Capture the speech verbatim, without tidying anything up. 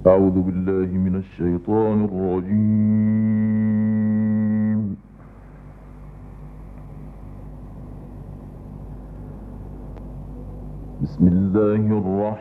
أعوذ بالله من الشيطان الرجيم. بسم الله الرحمن